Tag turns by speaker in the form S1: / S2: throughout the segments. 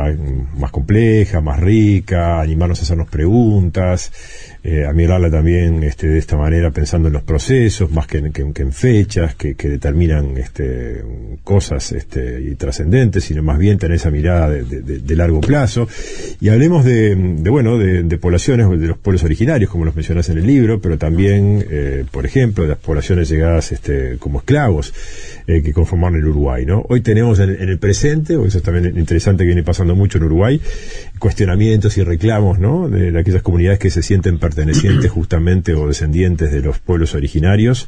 S1: más compleja, más rica, animarnos a hacernos preguntas, a mirarla también de esta manera, pensando en los procesos más que en fechas que determinan cosas y trascendentes, sino más bien tener esa mirada de largo plazo. Y hablemos de poblaciones, de los pueblos originarios, como los mencionás en el libro, pero también, por ejemplo, de las poblaciones llegadas como esclavos que conformaron el Uruguay, ¿no? Hoy tenemos en el presente, o eso es también interesante que viene pasando mucho en Uruguay, cuestionamientos y reclamos, ¿no?, de aquellas comunidades que se sienten pertenecientes justamente o descendientes de los pueblos originarios,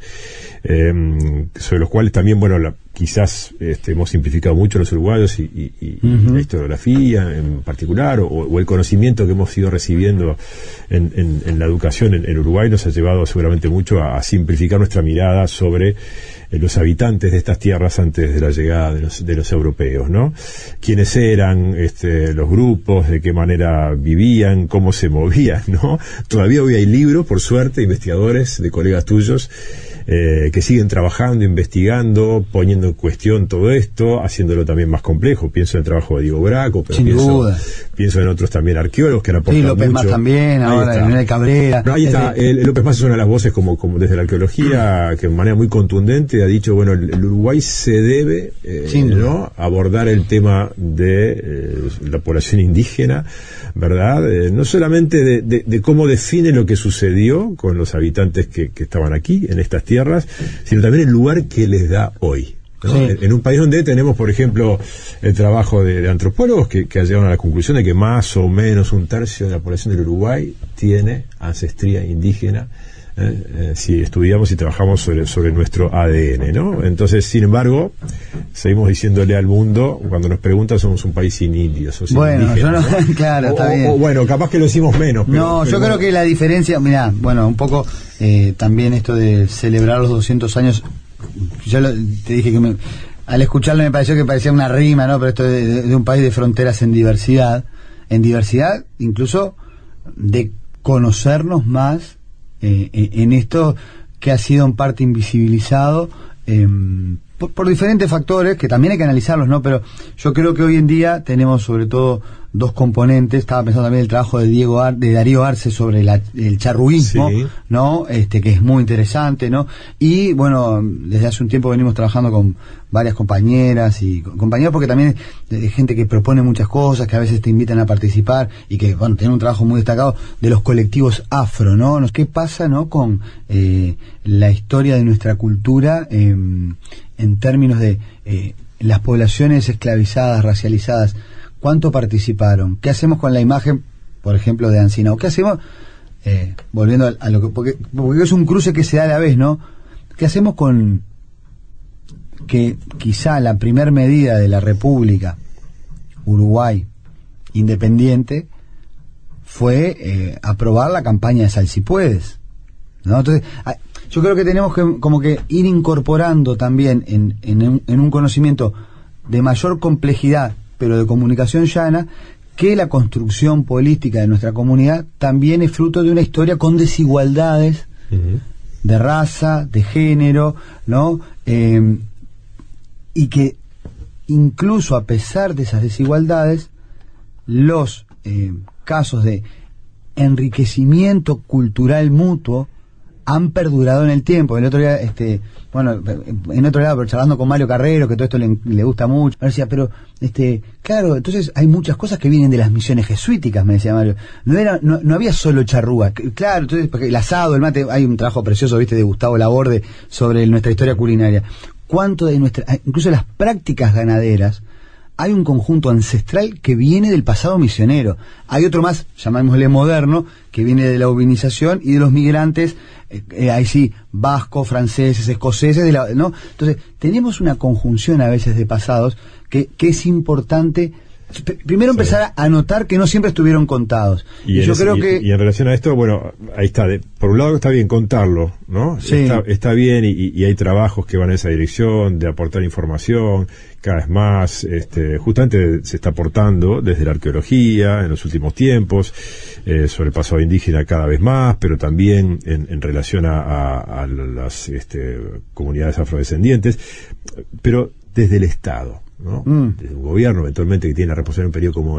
S1: sobre los cuales también, quizás hemos simplificado mucho los uruguayos y la historiografía en particular, o el conocimiento que hemos ido recibiendo en la educación en Uruguay nos ha llevado seguramente mucho a simplificar nuestra mirada sobre los habitantes de estas tierras antes de la llegada de los europeos, ¿no? Quiénes eran los grupos, de qué manera vivían, cómo se movían, ¿no? Todavía hoy hay libros, por suerte, investigadores de colegas tuyos que siguen trabajando, investigando, poniendo en cuestión todo esto, haciéndolo también más complejo. Pienso en el trabajo de Diego Braco, pero pienso en otros también arqueólogos que han aportado mucho.
S2: López Más también, ahora Leonel Cabrera.
S1: No, ahí está, López Más es una de las voces como desde la arqueología que de manera muy contundente ha dicho, el Uruguay se debe ¿no?, abordar el tema de la población indígena, ¿verdad? No solamente de cómo define lo que sucedió con los habitantes que estaban aquí, en estas tierras, sino también el lugar que les da hoy, ¿no? Sí. En un país donde tenemos, por ejemplo, el trabajo de antropólogos que llegaron a la conclusión de que más o menos un tercio de la población del Uruguay tiene ancestría indígena, si estudiamos y trabajamos sobre nuestro ADN, ¿no? Entonces, sin embargo, seguimos diciéndole al mundo, cuando nos preguntan, somos un país sin indios o sin indígenas,
S2: yo no, claro, está bien.
S1: O capaz que lo decimos menos.
S2: Pero yo creo que la diferencia, mirá, un poco también esto de celebrar los 200 años, te dije que al escucharlo me pareció que parecía una rima, ¿no? Pero esto de un país de fronteras en diversidad incluso de conocernos más en esto que ha sido en parte invisibilizado por diferentes factores que también hay que analizarlos, ¿no? Pero yo creo que hoy en día tenemos sobre todo dos componentes. Estaba pensando también el trabajo de Darío Arce sobre el charruismo, sí, ¿no? Que es muy interesante, ¿no? Y desde hace un tiempo venimos trabajando con varias compañeras y compañeros, porque también hay gente que propone muchas cosas, que a veces te invitan a participar y que, tienen un trabajo muy destacado de los colectivos afro, ¿no? ¿Qué pasa, no, con la historia de nuestra cultura en términos de las poblaciones esclavizadas, racializadas? ¿Cuánto participaron? ¿Qué hacemos con la imagen, por ejemplo, de Ancinao? ¿Qué hacemos, volviendo a lo que... Porque es un cruce que se da a la vez, ¿no? ¿Qué hacemos con que quizá la primer medida de la República Uruguay independiente fue aprobar la campaña de Sal Si Puedes, ¿no? Entonces, yo creo que tenemos que como que ir incorporando también en un conocimiento de mayor complejidad, pero de comunicación llana, que la construcción política de nuestra comunidad también es fruto de una historia con desigualdades de raza, de género, ¿no? Y que incluso a pesar de esas desigualdades, los casos de enriquecimiento cultural mutuo han perdurado en el tiempo. El otro día, en otro lado, pero charlando con Mario Carrero, que todo esto le gusta mucho, me decía, pero, claro, entonces hay muchas cosas que vienen de las misiones jesuíticas, me decía Mario. No había solo charrúa. Claro, entonces, porque el asado, el mate, hay un trabajo precioso, de Gustavo Laborde sobre nuestra historia culinaria. ¿Cuánto de incluso las prácticas ganaderas, hay un conjunto ancestral que viene del pasado misionero? Hay otro más, llamémosle moderno, que viene de la ubinización y de los migrantes, ahí sí, vascos, franceses, escoceses, ¿no? Entonces, tenemos una conjunción a veces de pasados que es importante. Primero empezar a notar que no siempre estuvieron contados. Y yo creo que...
S1: Y en relación a esto, ahí está. Por un lado está bien contarlo, ¿no?
S2: Sí.
S1: Está bien y hay trabajos que van en esa dirección, de aportar información, cada vez más. Justamente se está aportando desde la arqueología en los últimos tiempos, sobre el pasado indígena cada vez más, pero también en relación a las comunidades afrodescendientes, pero desde el Estado, ¿no? Desde un gobierno eventualmente que tiene la responsabilidad en un periodo como